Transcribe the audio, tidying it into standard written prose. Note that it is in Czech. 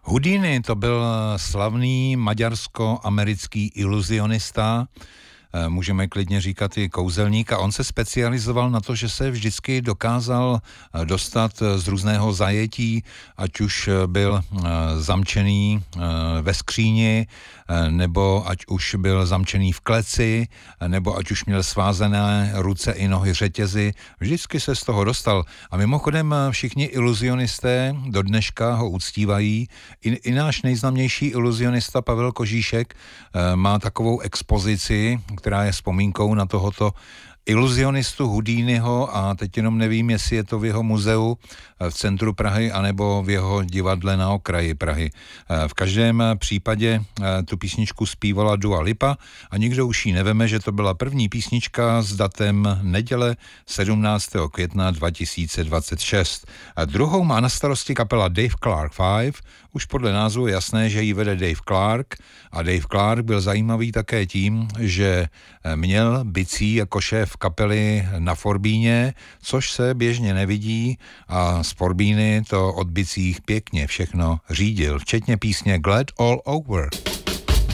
Houdini to byl slavný maďarsko-americký iluzionista, můžeme klidně říkat i kouzelník, a on se specializoval na to, že se vždycky dokázal dostat z různého zajetí, ať už byl zamčený ve skříni, nebo ať už byl zamčený v kleci, nebo ať už měl svázané ruce i nohy řetězy, vždycky se z toho dostal. A mimochodem všichni iluzionisté do dneška ho uctívají. I náš nejznámější iluzionista Pavel Kožíšek má takovou expozici, která je vzpomínkou na tohoto iluzionistu Houdiniho, a teď jenom nevím, jestli je to v jeho muzeu v centru Prahy, anebo v jeho divadle na okraji Prahy. V každém případě tu písničku zpívala Dua Lipa a nikdo už ji neveme, že to byla první písnička s datem neděle 17. května 2026. A druhou má na starosti kapela Dave Clark 5. Už podle názvu je jasné, že ji vede Dave Clark, a Dave Clark byl zajímavý také tím, že měl bicí jako šéf kapely na forbíně, což se běžně nevidí, a z forbíny to od bicích pěkně všechno řídil, včetně písně Glad All Over.